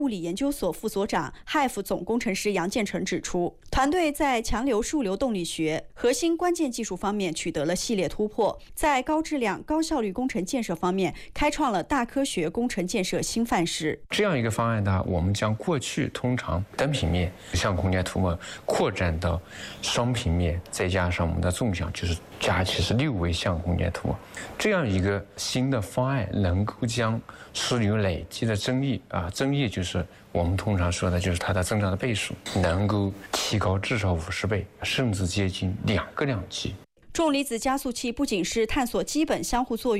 物理研究所副所长、HIF 总工程师杨建成指出，团队在强流数流动力学核心关键技术方面取得了系列突破，在高质量、高效率工程建设方面开创了大科学工程建设新范式。 这样一个方案呢，我们将过去通常单平面相空间涂膜扩展到双平面，再加上我们的纵向，就是加起是6维相空间涂膜。这样一个新的方案能够将枢纽累积的增益增益就是我们通常说的就是它的增长的倍数能够提高至少50倍，甚至接近2个量级。 重离子加速器不仅是探索基本相互作用